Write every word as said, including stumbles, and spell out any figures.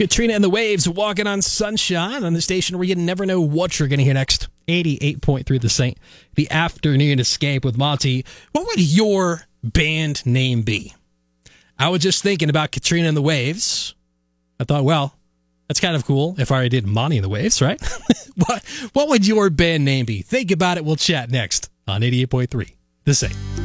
Katrina and the Waves, Walking on Sunshine, on the station where you never know what you're going to hear next. eighty-eight point three The Saint. The Afternoon Escape with Monty. What would your band name be? I was just thinking about Katrina and the Waves. I thought, well, that's kind of cool if I already did Monty and the Waves, right? what, what would your band name be? Think about it. We'll chat next on eighty-eight point three The Saint.